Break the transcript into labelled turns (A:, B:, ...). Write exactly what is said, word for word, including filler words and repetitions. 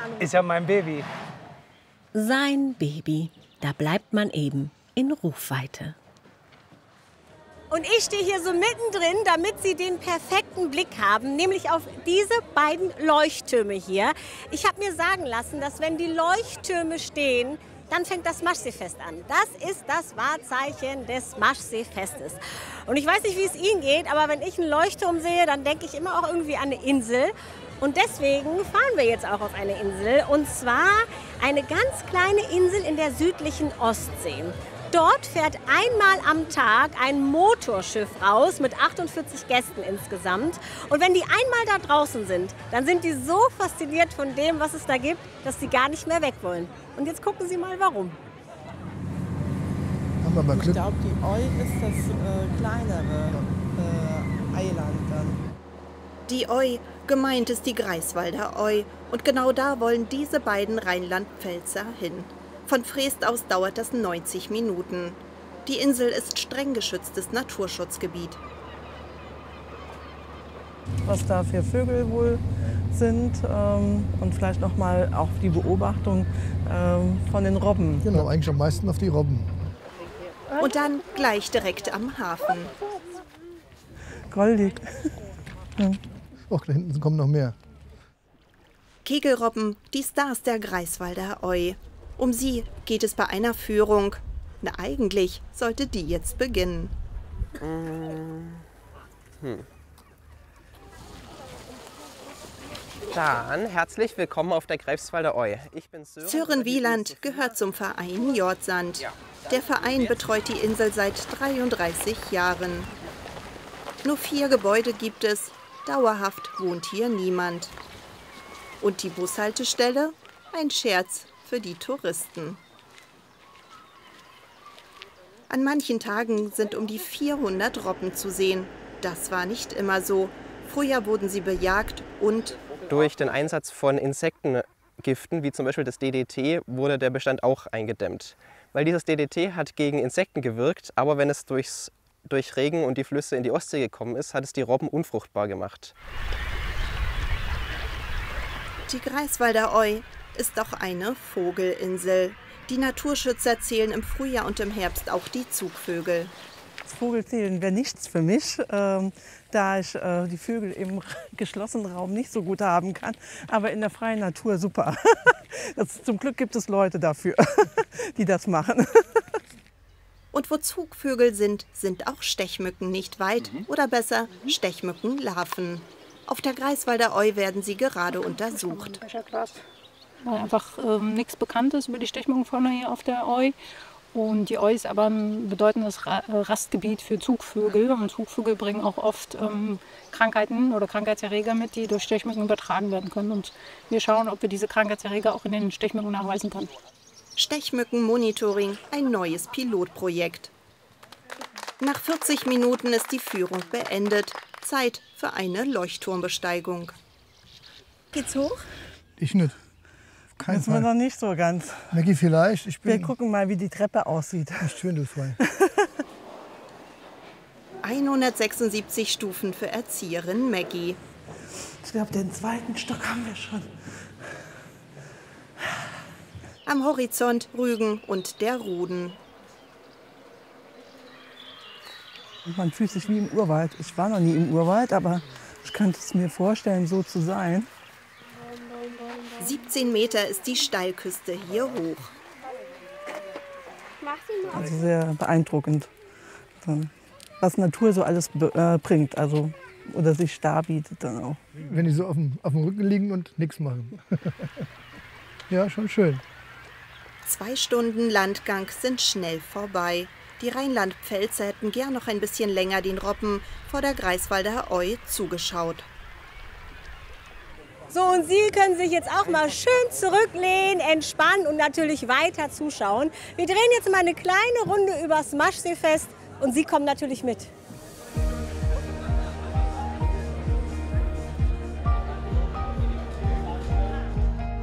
A: anrufen.
B: Ist ja mein Baby.
C: Sein Baby. Da bleibt man eben in Rufweite.
A: Und ich stehe hier so mittendrin, damit Sie den perfekten Blick haben, nämlich auf diese beiden Leuchttürme hier. Ich habe mir sagen lassen, dass wenn die Leuchttürme stehen, dann fängt das Maschseefest an. Das ist das Wahrzeichen des Maschseefestes. Und ich weiß nicht, wie es Ihnen geht, aber wenn ich einen Leuchtturm sehe, dann denke ich immer auch irgendwie an eine Insel. Und deswegen fahren wir jetzt auch auf eine Insel. Und zwar eine ganz kleine Insel in der südlichen Ostsee. Dort fährt einmal am Tag ein Motorschiff raus mit achtundvierzig Gästen insgesamt. Und wenn die einmal da draußen sind, dann sind die so fasziniert von dem, was es da gibt, dass sie gar nicht mehr weg wollen. Und jetzt gucken Sie mal, warum.
D: Haben wir mal Glück.
E: Ich glaube, die Oi ist das äh, kleinere äh, Eiland dann.
F: Die Oi, gemeint ist die Greifswalder Oi. Und genau da wollen diese beiden Rheinland-Pfälzer hin. Von Freest aus dauert das neunzig Minuten. Die Insel ist streng geschütztes Naturschutzgebiet.
E: Was da für Vögel wohl sind ähm, und vielleicht noch mal auch die Beobachtung ähm, von den Robben.
D: Genau, eigentlich am meisten auf die Robben.
F: Und dann gleich direkt am Hafen.
E: Goldig. Ja.
D: Och, da hinten kommen noch mehr.
F: Kegelrobben, die Stars der Greifswalder Oi. Um sie geht es bei einer Führung. Na, eigentlich sollte die jetzt beginnen.
G: Hm. Dann herzlich willkommen auf der Greifswalder Oi. Ich bin Sören,
F: Sören Wieland gehört zum Verein Jordsand. Der Verein betreut die Insel seit dreiunddreißig Jahren. Nur vier Gebäude gibt es. Dauerhaft wohnt hier niemand. Und die Bushaltestelle? Ein Scherz für die Touristen. An manchen Tagen sind um die vierhundert Robben zu sehen. Das war nicht immer so. Früher wurden sie bejagt und
G: durch den Einsatz von Insektengiften, wie zum Beispiel das D D T, wurde der Bestand auch eingedämmt. Weil dieses D D T hat gegen Insekten gewirkt, aber wenn es durchs, durch Regen und die Flüsse in die Ostsee gekommen ist, hat es die Robben unfruchtbar gemacht.
F: Die Greifswalder Oi ist auch eine Vogelinsel. Die Naturschützer zählen im Frühjahr und im Herbst auch die Zugvögel.
E: Das Vogelzählen wäre nichts für mich, ähm, da ich äh, die Vögel im geschlossenen Raum nicht so gut haben kann. Aber in der freien Natur super. Das, zum Glück gibt es Leute dafür, die das machen.
F: Und wo Zugvögel sind, sind auch Stechmücken nicht weit. Oder besser, Stechmückenlarven. Auf der Greifswalder Oi werden sie gerade untersucht.
H: Weil einfach ähm, nichts bekannt ist über die Stechmückenfauna hier auf der Oi. Und die Oi ist aber ein bedeutendes Ra Rastgebiet für Zugvögel. Und Zugvögel bringen auch oft ähm, Krankheiten oder Krankheitserreger mit, die durch Stechmücken übertragen werden können. Und wir schauen, ob wir diese Krankheitserreger auch in den Stechmücken nachweisen können.
F: Stechmückenmonitoring, ein neues Pilotprojekt. Nach vierzig Minuten ist die Führung beendet. Zeit für eine Leuchtturmbesteigung.
A: Geht's hoch?
D: Ich nicht. Kein
E: Wissen wir noch nicht so ganz.
D: Maggie vielleicht. Ich bin
E: Wir gucken mal, wie die Treppe aussieht.
D: nicht schwindelfrei.
F: hundertsechsundsiebzig Stufen für Erzieherin Maggie.
E: Ich glaube, den zweiten Stock haben wir schon.
F: Am Horizont Rügen und der Ruden.
E: Man fühlt sich wie im Urwald. Ich war noch nie im Urwald, aber ich könnte es mir vorstellen, so zu sein.
F: siebzehn Meter ist die Steilküste hier hoch.
E: Also sehr beeindruckend, was Natur so alles äh, bringt, also oder sich darbietet dann auch.
D: Wenn die so auf dem, auf dem Rücken liegen und nichts machen. Ja, schon schön.
F: Zwei Stunden Landgang sind schnell vorbei. Die Rheinland-Pfälzer hätten gern noch ein bisschen länger den Robben vor der Greifswalder Oi zugeschaut.
A: So, und Sie können sich jetzt auch mal schön zurücklehnen, entspannen und natürlich weiter zuschauen. Wir drehen jetzt mal eine kleine Runde übers Maschseefest und Sie kommen natürlich mit.